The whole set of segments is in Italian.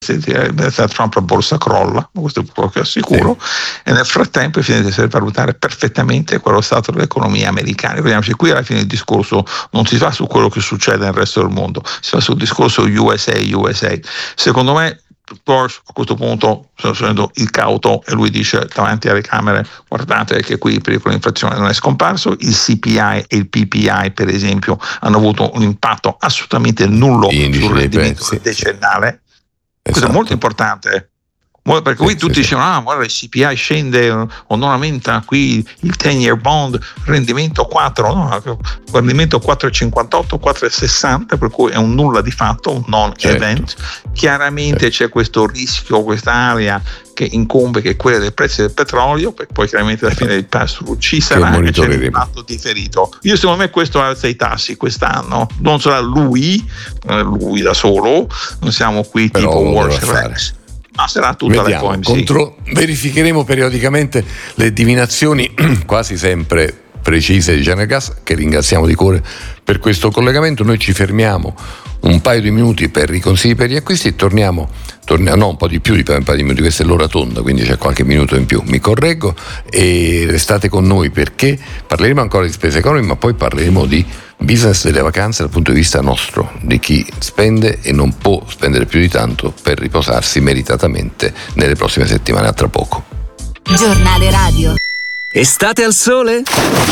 Trump la borsa crolla, questo è quello che assicuro, e nel frattempo finite di valutare perfettamente quello stato dell'economia americana. Ricordiamoci, qui alla fine il discorso non si fa su quello che succede nel resto del mondo, si fa sul discorso USA. Secondo me Porsche a questo punto sta facendo il cauto e lui dice davanti alle Camere: guardate che qui il pericolo di inflazione non è scomparso, il CPI e il PPI per esempio hanno avuto un impatto assolutamente nullo sul rendimento decennale. Questo è molto importante, perché qui tutti dicevano: guarda, il CPI scende o non aumenta, qui il 10-year bond, rendimento 4, no, rendimento 4,58, 4,60, per cui è un nulla di fatto, un non-event. Chiaramente c'è questo rischio, questa area che incombe, che è quella del prezzo del petrolio, perché poi chiaramente alla fine il pass-through ci sarà e c'è un impatto differito. Io secondo me questo alza i tassi quest'anno, non sarà lui da solo, non siamo qui però tipo Wars, ma sarà tutta la FOMC. Verificheremo periodicamente le divinazioni quasi sempre precise di Genergas, che ringraziamo di cuore per questo collegamento. Noi ci fermiamo un paio di minuti per i consigli per gli acquisti e torniamo no, un po' di più di un paio di minuti, questa è l'ora tonda, quindi c'è qualche minuto in più, mi correggo, e restate con noi perché parleremo ancora di spesa economica, ma poi parleremo di business delle vacanze dal punto di vista nostro, di chi spende e non può spendere più di tanto per riposarsi meritatamente nelle prossime settimane. A tra poco. Giornale radio. Estate al sole?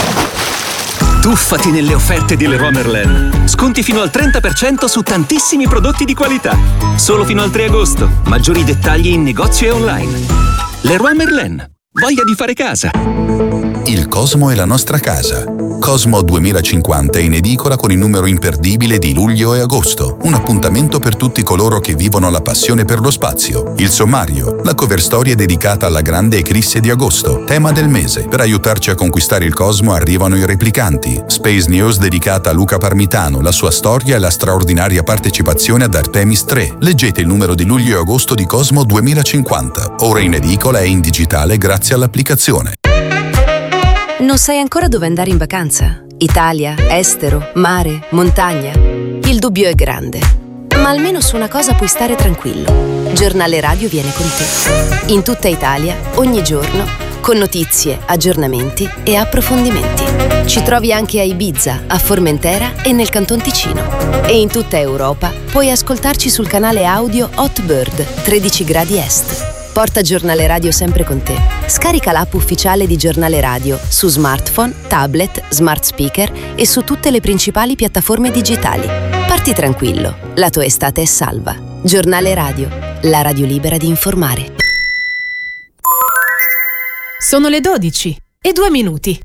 Tuffati nelle offerte di Leroy Merlin. Sconti fino al 30% su tantissimi prodotti di qualità. Solo fino al 3 agosto. Maggiori dettagli in negozio e online. Leroy Merlin. Voglia di fare casa. Il Cosmo è la nostra casa. Cosmo 2050 è in edicola con il numero imperdibile di luglio e agosto. Un appuntamento per tutti coloro che vivono la passione per lo spazio. Il sommario, la cover storia dedicata alla grande eclisse di agosto, tema del mese. Per aiutarci a conquistare il Cosmo arrivano i replicanti. Space News dedicata a Luca Parmitano, la sua storia e la straordinaria partecipazione ad Artemis 3. Leggete il numero di luglio e agosto di Cosmo 2050. Ora in edicola e in digitale grazie all'applicazione. Non sai ancora dove andare in vacanza? Italia, estero, mare, montagna? Il dubbio è grande, ma almeno su una cosa puoi stare tranquillo. Giornale Radio viene con te. In tutta Italia, ogni giorno, con notizie, aggiornamenti e approfondimenti. Ci trovi anche a Ibiza, a Formentera e nel Canton Ticino. E in tutta Europa puoi ascoltarci sul canale audio Hotbird 13 gradi est. Porta Giornale Radio sempre con te. Scarica l'app ufficiale di Giornale Radio su smartphone, tablet, smart speaker e su tutte le principali piattaforme digitali. Parti tranquillo, la tua estate è salva. Giornale Radio, la radio libera di informare. Sono le 12:02.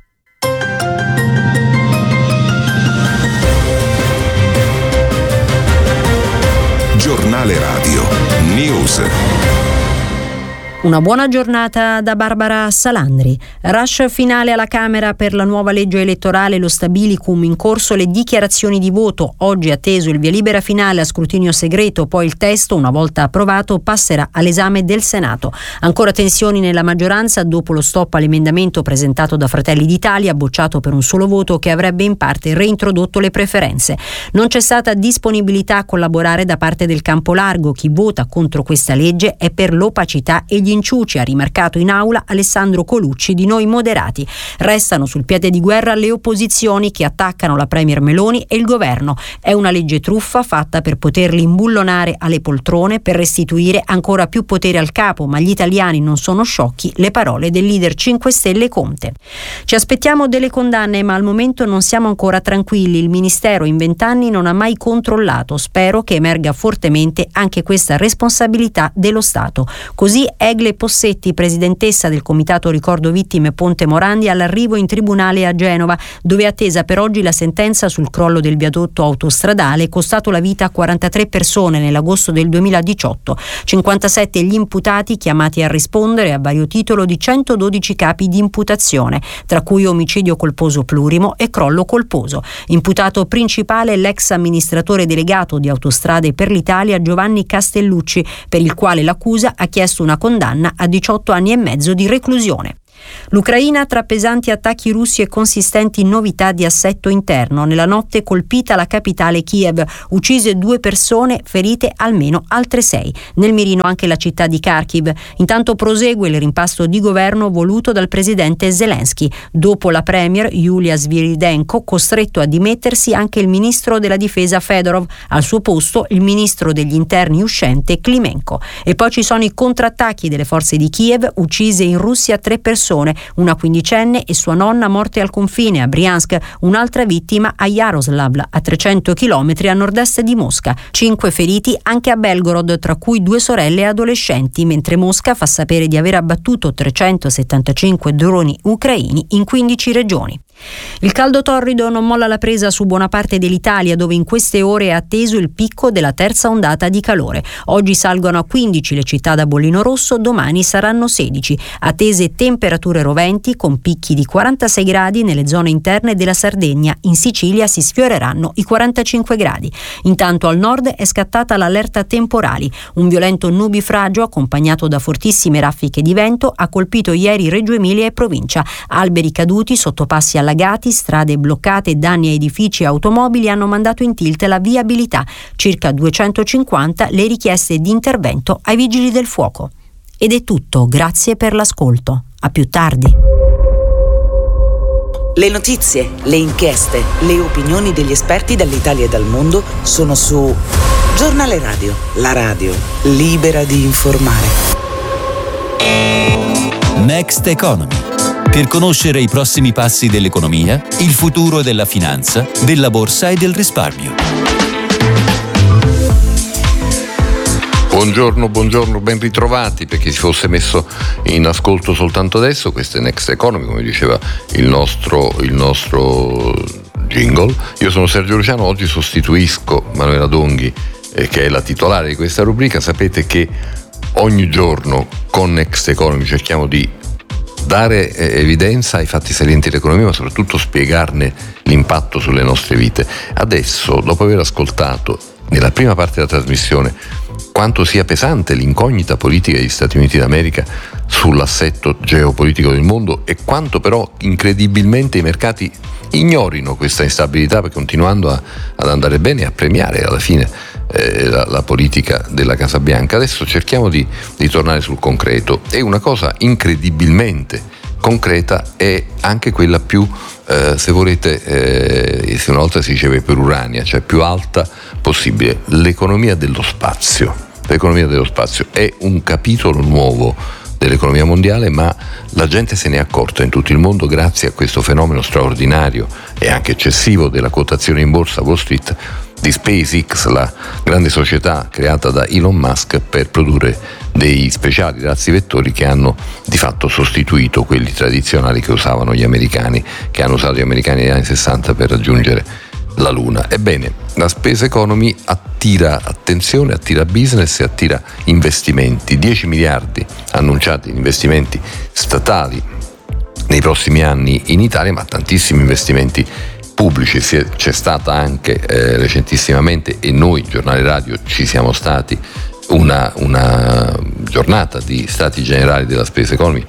Giornale Radio News. Una buona giornata da Barbara Salandri. Rush finale alla Camera per la nuova legge elettorale, lo stabilicum, in corso le dichiarazioni di voto. Oggi atteso il via libera finale a scrutinio segreto, poi il testo, una volta approvato, passerà all'esame del Senato. Ancora tensioni nella maggioranza dopo lo stop all'emendamento presentato da Fratelli d'Italia, bocciato per un solo voto, che avrebbe in parte reintrodotto le preferenze. Non c'è stata disponibilità a collaborare da parte del campo largo. Chi vota contro questa legge è per l'opacità e gli inciuci, ha rimarcato in aula Alessandro Colucci di Noi Moderati. Restano sul piede di guerra le opposizioni che attaccano la premier Meloni e il governo. È una legge truffa fatta per poterli imbullonare alle poltrone, per restituire ancora più potere al capo, ma gli italiani non sono sciocchi, le parole del leader 5 Stelle Conte. Ci aspettiamo delle condanne, ma al momento non siamo ancora tranquilli. Il Ministero in 20 anni non ha mai controllato. Spero che emerga fortemente anche questa responsabilità dello Stato. Così Egle Possetti, presidentessa del Comitato Ricordo Vittime Ponte Morandi, all'arrivo in tribunale a Genova, dove è attesa per oggi la sentenza sul crollo del viadotto autostradale costato la vita a 43 persone nell'agosto del 2018. 57 gli imputati chiamati a rispondere a vario titolo di 112 capi di imputazione, tra cui omicidio colposo plurimo e crollo colposo. Imputato principale l'ex amministratore delegato di Autostrade per l'Italia Giovanni Castellucci, per il quale l'accusa ha chiesto una condanna a 18 anni e mezzo di reclusione. L'Ucraina tra pesanti attacchi russi e consistenti novità di assetto interno. Nella notte colpita la capitale Kiev, uccise 2 persone, ferite almeno altre 6. Nel mirino anche la città di Kharkiv. Intanto prosegue il rimpasto di governo voluto dal presidente Zelensky. Dopo la premier Yulia Sviridenko, costretto a dimettersi anche il ministro della difesa Fedorov, al suo posto il ministro degli interni uscente Klimenko. E poi ci sono i contrattacchi delle forze di Kiev, uccise in Russia 3 persone, una quindicenne e sua nonna morte al confine a Briansk, un'altra vittima a Yaroslavl, a 300 km a nord-est di Mosca, 5 feriti anche a Belgorod, tra cui 2 sorelle adolescenti, mentre Mosca fa sapere di aver abbattuto 375 droni ucraini in 15 regioni. Il caldo torrido non molla la presa su buona parte dell'Italia, dove in queste ore è atteso il picco della terza ondata di calore. Oggi salgono a 15 le città da bollino rosso, domani saranno 16. Attese temperature roventi con picchi di 46 gradi nelle zone interne della Sardegna. In Sicilia si sfioreranno i 45 gradi. Intanto al nord è scattata l'allerta temporali. Un violento nubifragio accompagnato da fortissime raffiche di vento ha colpito ieri Reggio Emilia e provincia. Alberi caduti, sottopassi allagati, strade bloccate, danni a edifici e automobili hanno mandato in tilt la viabilità. Circa 250 le richieste di intervento ai vigili del fuoco. Ed è tutto, grazie per l'ascolto. A più tardi. Le notizie, le inchieste, le opinioni degli esperti dall'Italia e dal mondo sono su Giornale Radio, la radio libera di informare. Next Economy. Per conoscere i prossimi passi dell'economia, il futuro della finanza, della borsa e del risparmio. Buongiorno, ben ritrovati. Per chi si fosse messo in ascolto soltanto adesso, questo è Next Economy, come diceva il nostro jingle. Io sono Sergio Luciano, oggi sostituisco Manuela Donghi, che è la titolare di questa rubrica. Sapete che ogni giorno con Next Economy cerchiamo di dare evidenza ai fatti salienti dell'economia, ma soprattutto spiegarne l'impatto sulle nostre vite. Adesso, dopo aver ascoltato nella prima parte della trasmissione quanto sia pesante l'incognita politica degli Stati Uniti d'America sull'assetto geopolitico del mondo e quanto però incredibilmente i mercati ignorino questa instabilità, perché continuando ad andare bene e a premiare alla fine la politica della Casa Bianca, adesso cerchiamo di tornare sul concreto. E una cosa incredibilmente concreta è anche quella più, se volete, se una volta si diceva perurania, cioè più alta possibile, l'economia dello spazio. L'economia dello spazio è un capitolo nuovo dell'economia mondiale, ma la gente se ne è accorta in tutto il mondo grazie a questo fenomeno straordinario e anche eccessivo della quotazione in borsa Wall Street di SpaceX, la grande società creata da Elon Musk per produrre dei speciali razzi vettori che hanno di fatto sostituito quelli tradizionali che usavano gli americani, che hanno usato gli americani negli anni 60 per raggiungere la Luna. Ebbene, la space economy attira attenzione, attira business e attira investimenti. 10 miliardi annunciati in investimenti statali nei prossimi anni in Italia, ma tantissimi investimenti pubblici. C'è stata anche recentissimamente, e noi Giornale Radio ci siamo stati, una giornata di stati generali della space economy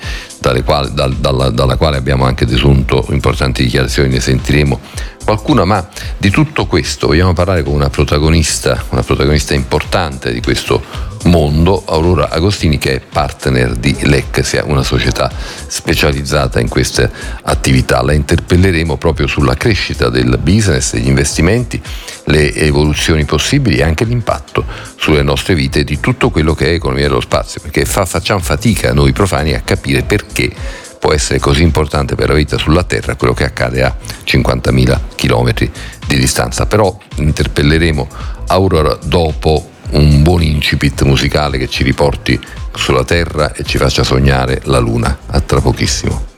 dalla quale abbiamo anche desunto importanti dichiarazioni, ne sentiremo qualcuna, ma di tutto questo vogliamo parlare con una protagonista importante di questo mondo, Aurora Agostini, che è partner di Lexia, una società specializzata in queste attività. La interpelleremo proprio sulla crescita del business, degli investimenti, le evoluzioni possibili e anche l'impatto sulle nostre vite di tutto quello che è economia dello spazio, perché facciamo fatica noi profani a capire perché può essere così importante per la vita sulla Terra quello che accade a 50.000 chilometri di distanza. Però interpelleremo Aurora dopo un buon incipit musicale che ci riporti sulla Terra e ci faccia sognare la Luna. A tra pochissimo.